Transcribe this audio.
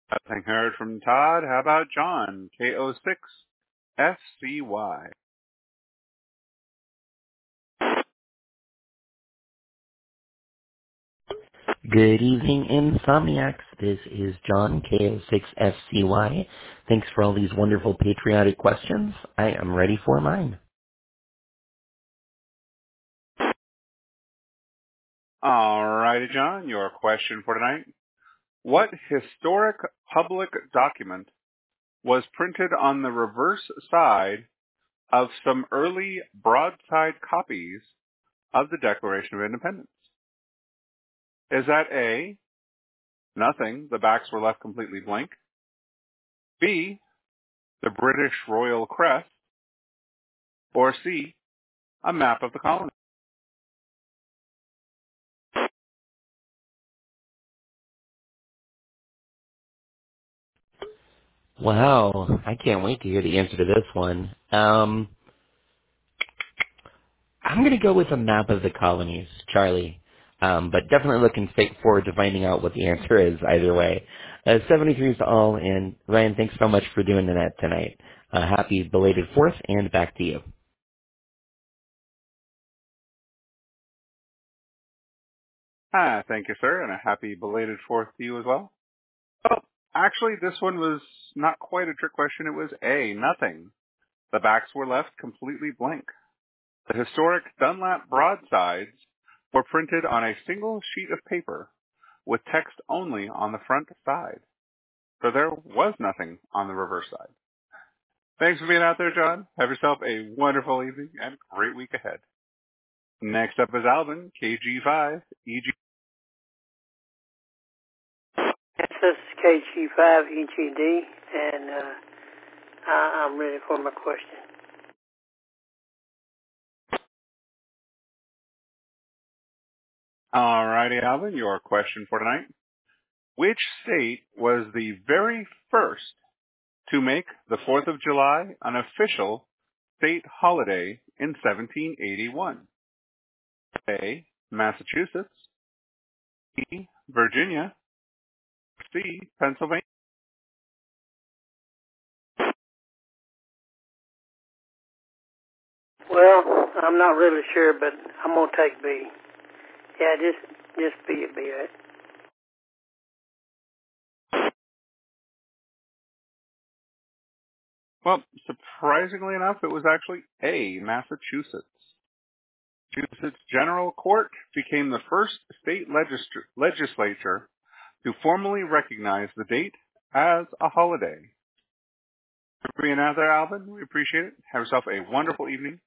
Nothing heard from Todd. How about John? KO6FCY. Good evening, Insomniacs. This is John, KO6FCY. Thanks for all these wonderful patriotic questions. I am ready for mine. Alrighty, John, your question for tonight. What historic public document was printed on the reverse side of some early broadside copies of the Declaration of Independence? Is that A, nothing, the backs were left completely blank? B, the British Royal Crest? Or C, a map of the colony? Wow, I can't wait to hear the answer to this one. I'm going to go with a map of the colonies, Charlie. But definitely looking forward to finding out what the answer is either way. 73 is all, and Ryan, thanks so much for doing that tonight. Happy belated 4th, and back to you. Thank you, sir, and a happy belated 4th to you as well. Oh, actually, this one was not quite a trick question. It was A, nothing. The backs were left completely blank. The historic Dunlap broadsides were printed on a single sheet of paper with text only on the front side. So there was nothing on the reverse side. Thanks for being out there, John. Have yourself a wonderful evening and great week ahead. Next up is Alvin, KG5, EG. Yes, this is KG5EGD, and I'm ready for my question. Alrighty, Alvin, your question for tonight. Which state was the very first to make the 4th of July an official state holiday in 1781? A, Massachusetts. B, Virginia. C, Pennsylvania. Well, I'm not really sure, but I'm going to take B. Yeah, just B would be right. Well, surprisingly enough, it was actually A, Massachusetts. Massachusetts General Court became the first state legislature to formally recognize the date as a holiday. For being out there, Alvin, we appreciate it. Have yourself a wonderful evening